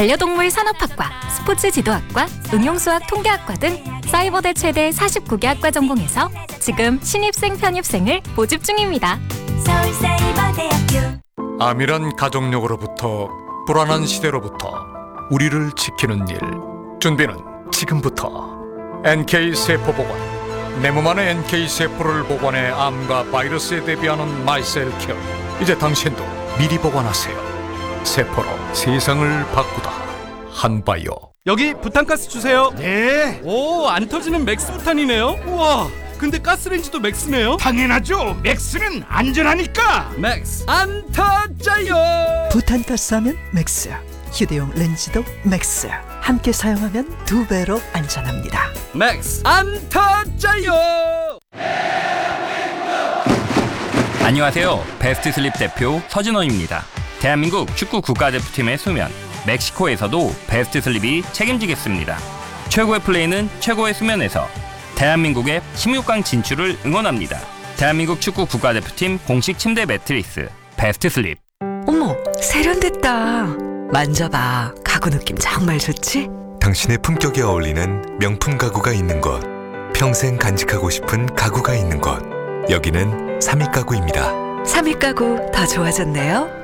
반려동물 산업학과, 스포츠지도학과, 응용수학 통계학과 등 사이버대 최대 49개 학과 전공에서 지금 신입생 편입생을 모집 중입니다. 서울사이버대학교. 암이란 가족력으로부터 불안한 시대로부터 우리를 지키는 일. 준비는 지금부터. NK세포보관. 내 몸 안의 NK세포를 보관해 암과 바이러스에 대비하는 마이셀케어. 이제 당신도 미리 보관하세요. 세포로 세상을 바꾸다. 한바이오. 여기 부탄가스 주세요. 네, 오, 안 터지는 맥스 부탄이네요. 우와, 근데 가스레인지도 맥스네요. 당연하죠. 맥스는 안전하니까. 맥스 안 터져요. 부탄가스 하면 맥스, 휴대용 렌즈도 맥스. 함께 사용하면 2배로 안전합니다. 맥스 안 터져요. 안녕하세요. 베스트 슬립 대표 서진원입니다. 대한민국 축구 국가대표팀의 수면, 멕시코에서도 베스트 슬립이 책임지겠습니다. 최고의 플레이는 최고의 수면에서. 대한민국의 16강 진출을 응원합니다. 대한민국 축구 국가대표팀 공식 침대 매트리스 베스트 슬립. 어머, 세련됐다. 만져봐. 가구 느낌 정말 좋지? 당신의 품격에 어울리는 명품 가구가 있는 곳, 평생 간직하고 싶은 가구가 있는 곳, 여기는 3위 가구입니다. 3위 가구 더 좋아졌네요.